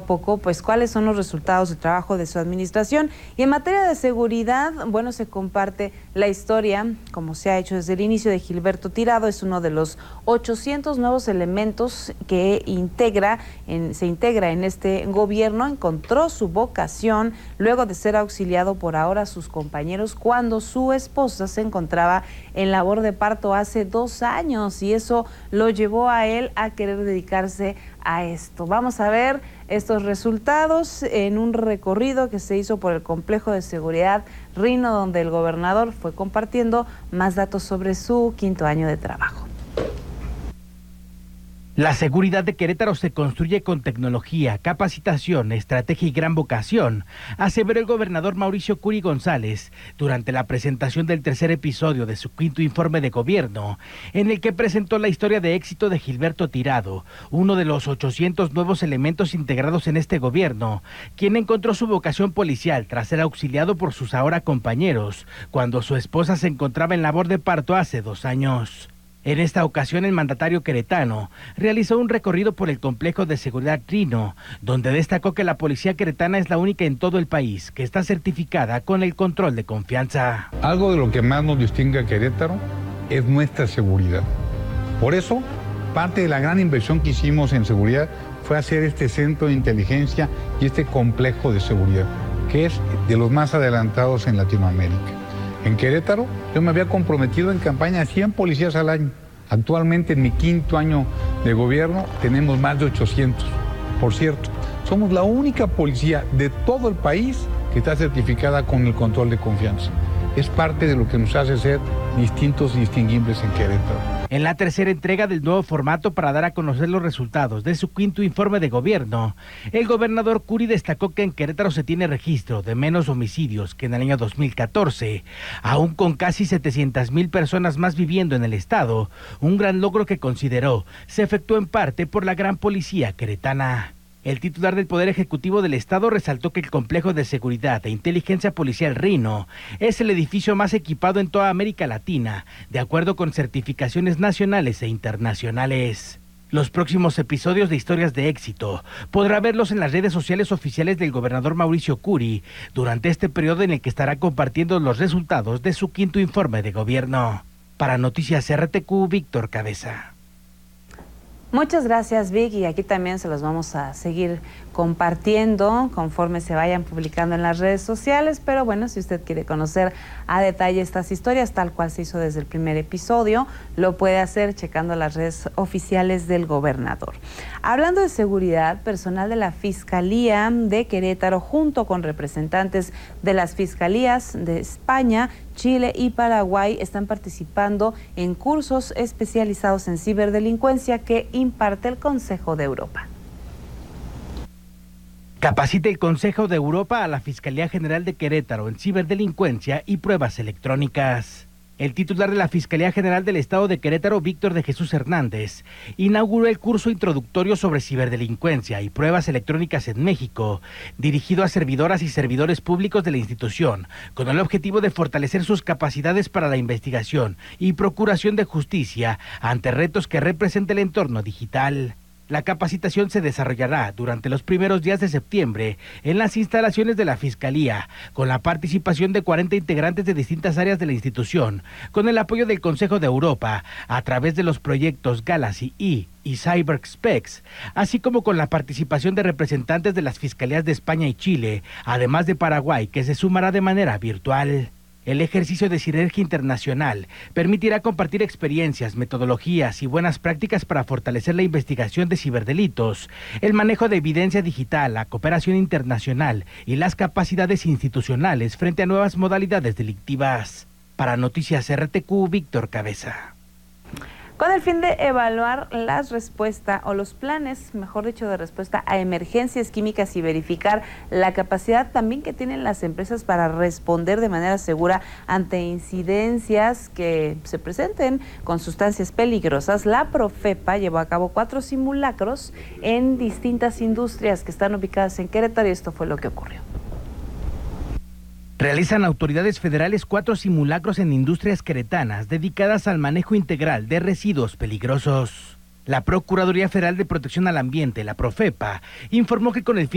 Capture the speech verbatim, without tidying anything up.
poco, pues, cuáles son los resultados de trabajo de su administración. Y en materia de seguridad, bueno, se comparte la historia, como se ha hecho desde el inicio, de Gilberto Tirado. Es uno de los ochocientos nuevos elementos que integra, en, se integra en este gobierno. Encontró su vocación luego de ser auxiliado por ahora sus compañeros cuando su esposa se encontraba en labor de parto hace dos años, y eso lo llevó a él a querer dedicarse a esto. Vamos a ver estos resultados en un recorrido que se hizo por el complejo de seguridad Rino, donde el gobernador fue compartiendo más datos sobre su quinto año de trabajo. La seguridad de Querétaro se construye con tecnología, capacitación, estrategia y gran vocación, aseveró el gobernador Mauricio Curi González durante la presentación del tercer episodio de su quinto informe de gobierno, en el que presentó la historia de éxito de Gilberto Tirado, uno de los ochocientos nuevos elementos integrados en este gobierno, quien encontró su vocación policial tras ser auxiliado por sus ahora compañeros, cuando su esposa se encontraba en labor de parto hace dos años. En esta ocasión, el mandatario queretano realizó un recorrido por el complejo de seguridad Rino, donde destacó que la policía queretana es la única en todo el país que está certificada con el control de confianza. Algo de lo que más nos distingue a Querétaro es nuestra seguridad. Por eso, parte de la gran inversión que hicimos en seguridad fue hacer este centro de inteligencia y este complejo de seguridad, que es de los más adelantados en Latinoamérica. En Querétaro, yo me había comprometido en campaña a cien policías al año. Actualmente, en mi quinto año de gobierno, tenemos más de ochocientos. Por cierto, somos la única policía de todo el país que está certificada con el control de confianza. Es parte de lo que nos hace ser distintos y distinguibles en Querétaro. En la tercera entrega del nuevo formato para dar a conocer los resultados de su quinto informe de gobierno, el gobernador Curi destacó que en Querétaro se tiene registro de menos homicidios que en el año dos mil catorce, aún con casi setecientas mil personas más viviendo en el estado, un gran logro que consideró se efectuó en parte por la gran policía queretana. El titular del Poder Ejecutivo del Estado resaltó que el complejo de seguridad e inteligencia policial Rino es el edificio más equipado en toda América Latina, de acuerdo con certificaciones nacionales e internacionales. Los próximos episodios de Historias de Éxito podrá verlos en las redes sociales oficiales del gobernador Mauricio Curi durante este periodo en el que estará compartiendo los resultados de su quinto informe de gobierno. Para Noticias R T Q, Víctor Cabeza. Muchas gracias, Vic, y aquí también se los vamos a seguir compartiendo conforme se vayan publicando en las redes sociales, pero bueno, si usted quiere conocer a detalle estas historias, tal cual se hizo desde el primer episodio, lo puede hacer checando las redes oficiales del gobernador. Hablando de seguridad, personal de la Fiscalía de Querétaro, junto con representantes de las Fiscalías de España, Chile y Paraguay, están participando en cursos especializados en ciberdelincuencia que imparte el Consejo de Europa. Capacita el Consejo de Europa a la Fiscalía General de Querétaro en ciberdelincuencia y pruebas electrónicas. El titular de la Fiscalía General del Estado de Querétaro, Víctor de Jesús Hernández, inauguró el curso introductorio sobre ciberdelincuencia y pruebas electrónicas en México, dirigido a servidoras y servidores públicos de la institución, con el objetivo de fortalecer sus capacidades para la investigación y procuración de justicia ante retos que representa el entorno digital. La capacitación se desarrollará durante los primeros días de septiembre en las instalaciones de la Fiscalía, con la participación de cuarenta integrantes de distintas áreas de la institución, con el apoyo del Consejo de Europa, a través de los proyectos Galaxy E y CyberSpecs, así como con la participación de representantes de las Fiscalías de España y Chile, además de Paraguay, que se sumará de manera virtual. El ejercicio de sinergia internacional permitirá compartir experiencias, metodologías y buenas prácticas para fortalecer la investigación de ciberdelitos, el manejo de evidencia digital, la cooperación internacional y las capacidades institucionales frente a nuevas modalidades delictivas. Para Noticias R T Q, Víctor Cabeza. Con el fin de evaluar las respuestas o los planes, mejor dicho, de respuesta a emergencias químicas y verificar la capacidad también que tienen las empresas para responder de manera segura ante incidencias que se presenten con sustancias peligrosas, la Profepa llevó a cabo cuatro simulacros en distintas industrias que están ubicadas en Querétaro, y esto fue lo que ocurrió. Realizan autoridades federales cuatro simulacros en industrias queretanas dedicadas al manejo integral de residuos peligrosos. La Procuraduría Federal de Protección al Ambiente, la Profepa, informó que con el fin